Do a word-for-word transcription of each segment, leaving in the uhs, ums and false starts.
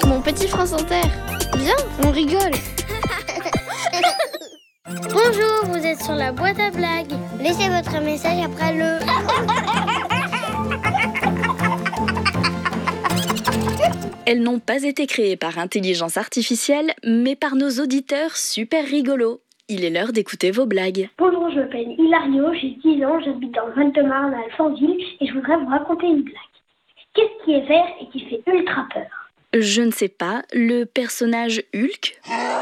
Mon petit France Inter. Viens, on rigole. Bonjour, vous êtes sur la boîte à blagues. Laissez votre message après le... Elles n'ont pas été créées par intelligence artificielle, mais par nos auditeurs super rigolos. Il est l'heure d'écouter vos blagues. Bonjour, je m'appelle Hilario, j'ai dix ans, j'habite dans le Val-de-Marne à Alfortville et je voudrais vous raconter une blague. Qu'est-ce qui est vert et qui fait ultra peur? Je ne sais pas, le personnage Hulk?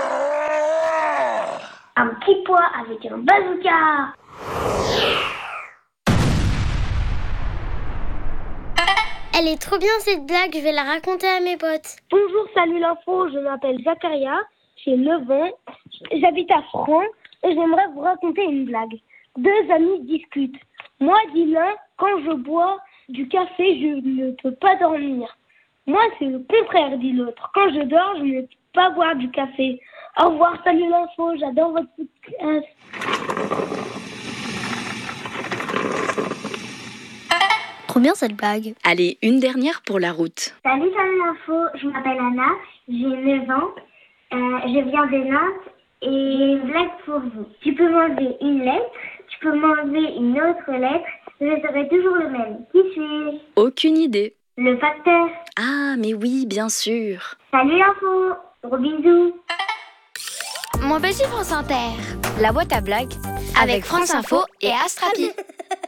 Un petit pois avec un bazooka. Elle est trop bien cette blague, je vais la raconter à mes potes. Bonjour, salut l'info, je m'appelle Zakaria, j'ai neuf ans, j'habite à Franc et j'aimerais vous raconter une blague. Deux amis discutent. Moi, dit l'un, quand je bois du café, je ne peux pas dormir. Moi, c'est le contraire, dit l'autre. Quand je dors, je ne peux pas boire du café. Au revoir, salut l'info, j'adore votre podcast. Trop bien cette blague. Allez, une dernière pour la route. Salut, salut l'info, je m'appelle Anna, j'ai neuf ans, euh, je viens de Nantes et j'ai une blague pour vous. Tu peux m'enlever une lettre, tu peux m'enlever une autre lettre, je serai toujours le même. Qui suis-je? Aucune idée. Le facteur. Ah, mais oui, bien sûr. Salut l'info, gros bisous. Mon petit France Inter. La boîte à blagues avec France Info et Astrapi.